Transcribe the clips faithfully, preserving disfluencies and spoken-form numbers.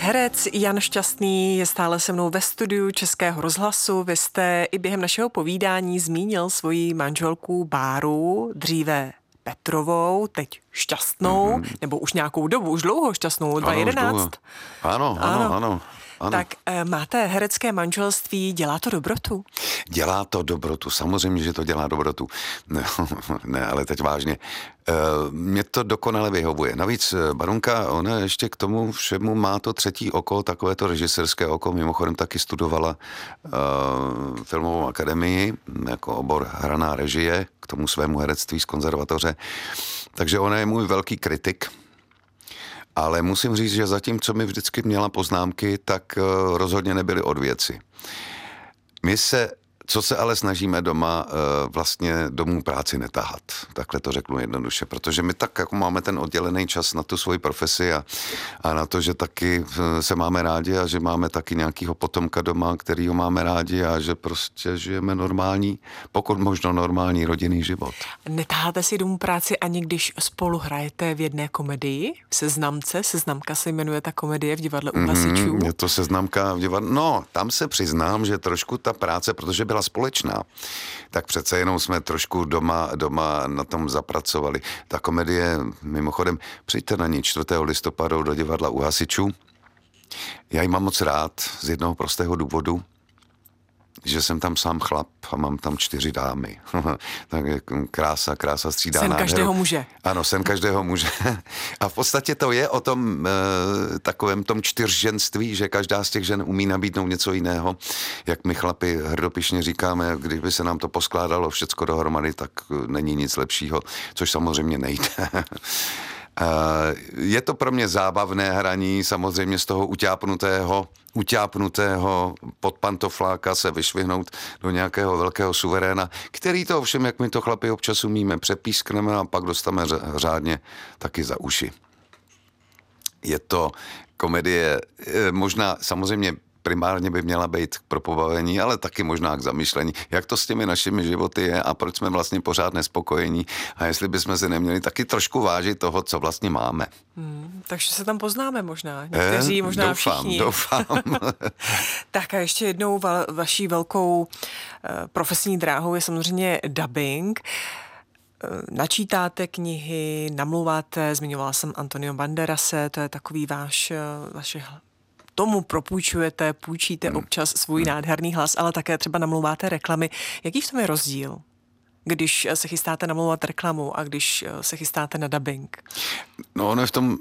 Herec Jan Šťastný je stále se mnou ve studiu Českého rozhlasu. Vy jste i během našeho povídání zmínil svoji manželku Báru, dříve Petrovou, teď Šťastnou, mm-hmm. nebo už nějakou dobu, už dlouho Šťastnou, dva tisíce jedenáct. Ano, ano, ano, ano. Ano. Tak máte herecké manželství, dělá to dobrotu? Dělá to dobrotu, samozřejmě, že to dělá dobrotu. Ne, ne ale teď vážně. Mně to dokonale vyhovuje. Navíc Barunka, ona ještě k tomu všemu má to třetí oko, takové to režisérské oko, mimochodem taky studovala uh, filmovou akademii, jako obor hraná režie, k tomu svému herectví z konzervatoře. Takže ona je můj velký kritik. Ale musím říct, že zatím, co mi vždycky měla poznámky, tak uh, rozhodně nebyly od věci. My se, co se ale snažíme doma, uh, vlastně domů práci netahat. Takhle to řeknu jednoduše, protože my tak jako máme ten oddělený čas na tu svoji profesi a, a na to, že taky se máme rádi a že máme taky nějakýho potomka doma, kterýho máme rádi a že prostě žijeme normální, pokud možno normální rodinný život. Netáháte si domů práci ani když spolu hrajete v jedné komedii? Seznamce, Seznamka se jmenuje ta komedie v divadle u Hasičů. Mm, je to Seznamka v divadle. No, tam se přiznám, že trošku ta práce, protože byla společná, tak přece jenom jsme trošku doma, doma na tom zapracovali. Ta komedie, mimochodem, přijďte na ní čtvrtého listopadu do divadla u Hasičů. Já ji mám moc rád z jednoho prostého důvodu, že jsem tam sám chlap a mám tam čtyři dámy. Tak krása, krása střídá nádheru. Sen každého muže. Ano, sen každého muže. A v podstatě to je o tom e, takovém tom čtyřženství, že každá z těch žen umí nabídnout něco jiného. Jak my chlapi hrdopišně říkáme, když by se nám to poskládalo všecko dohromady, tak není nic lepšího, což samozřejmě nejde. Je to pro mě zábavné hraní, samozřejmě z toho utápnutého, utápnutého podpantofláka se vyšvihnout do nějakého velkého suveréna, který to ovšem, jak my to chlapi občas umíme, přepískneme a pak dostaneme řádně taky za uši. Je to komedie, možná samozřejmě primárně by měla být pro pobavení, ale taky možná k zamyšlení, jak to s těmi našimi životy je a proč jsme vlastně pořád nespokojení a jestli bychom si neměli taky trošku vážit toho, co vlastně máme. Hmm, takže se tam poznáme možná. Někteří, eh, možná doufám, všichni. Doufám, Tak a ještě jednou va- vaší velkou uh, profesní dráhou je samozřejmě dubbing. Načítáte knihy, namluváte, zmiňovala jsem Antonio Banderase, to je takový váš, vaše tomu propůjčujete, půjčíte hmm. občas svůj nádherný hlas, ale také třeba namlouváte reklamy. Jaký v tom je rozdíl, když se chystáte namlouvat reklamu a když se chystáte na dubbing? No, ono je v tom,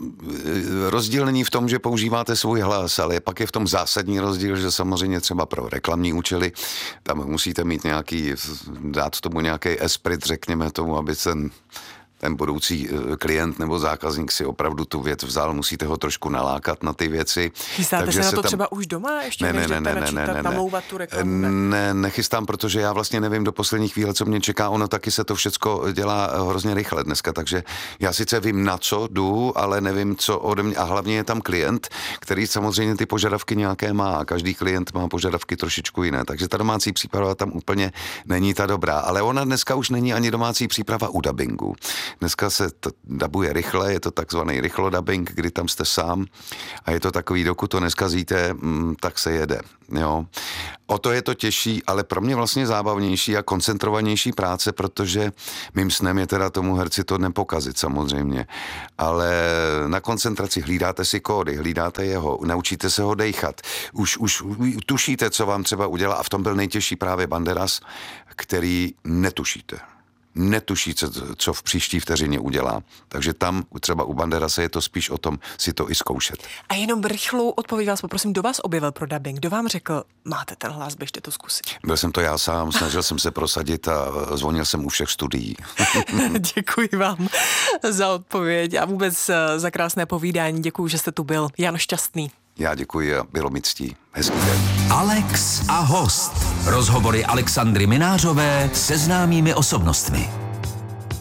rozdíl není v tom, že používáte svůj hlas, ale pak je v tom zásadní rozdíl, že samozřejmě třeba pro reklamní účely, tam musíte mít nějaký, dát tomu nějaký esprit, řekněme tomu, aby ten ten budoucí klient nebo zákazník si opravdu tu věc vzal, musíte ho trošku nalákat na ty věci. Chystáte Takže se na se to tam... třeba už doma, ještě ne, než ne, ne, jdete ne, ne, ne, namlouvat tu reklamu? Ne? ne, nechystám, protože já vlastně nevím do poslední chvíle, co mě čeká. Ono taky se to všecko dělá hrozně rychle dneska, takže já sice vím, na co jdu, ale nevím, co ode mě. A hlavně je tam klient, který samozřejmě ty požadavky nějaké má. A každý klient má požadavky trošičku jiné, takže ta domácí příprava tam úplně není ta dobrá. Ale ona dneska už není ani domácí příprava u dabingu. Dneska se to dabuje rychle, je to takzvaný rychlodubbing, kdy tam jste sám a je to takový, dokud to neskazíte, tak se jede. Jo. O to je to těžší, ale pro mě vlastně zábavnější a koncentrovanější práce, protože mým snem je teda tomu herci to nepokazit samozřejmě, ale na koncentraci hlídáte si kódy, hlídáte jeho, naučíte se ho dejchat, už, už tušíte, co vám třeba udělá a v tom byl nejtěžší právě Banderas, který netušíte. Netušíte, co v příští vteřině udělá. Takže tam třeba u Banderase je to spíš o tom si to i zkoušet. A jenom rychlou odpověď vás poprosím, kdo vás objevil pro dubbing? Kdo vám řekl, máte ten hlas, běžte to zkusit? Byl jsem to já sám, snažil jsem se prosadit a zvonil jsem u všech studií. Děkuji vám za odpověď a vůbec za krásné povídání. Děkuji, že jste tu byl. Jan Šťastný. Já děkuji a bylo mi ctí. Hezký den. Alex a host. Rozhovory Alexandry Minářové se známými osobnostmi.